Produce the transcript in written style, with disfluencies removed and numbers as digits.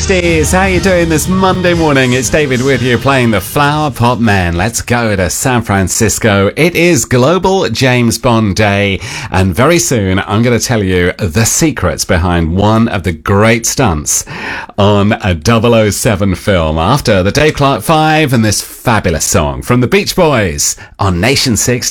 60s. How you doing this Monday morning? It's David with you playing the Flower Pot Men. Let's go to San Francisco. It is Global James Bond Day, and very soon I'm going to tell you the secrets behind one of the great stunts on a 007 film after the Dave Clark 5 and this fabulous song from the Beach Boys on Nation 60.